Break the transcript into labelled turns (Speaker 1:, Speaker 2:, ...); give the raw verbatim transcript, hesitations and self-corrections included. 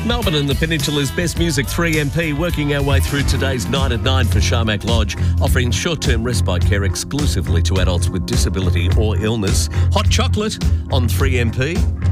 Speaker 1: Melbourne and the Peninsula's best music, three M P, working our way through today's nine at nine for Sharmak Lodge, offering short-term respite care exclusively to adults with disability or illness. Hot chocolate on three M P.